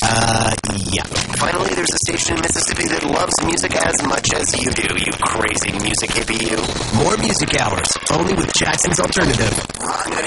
Yeah. Finally, there's a station in Mississippi that loves music as much as you do, you crazy music hippie you. More music hours, only with Jackson's Alternative. I'm gonna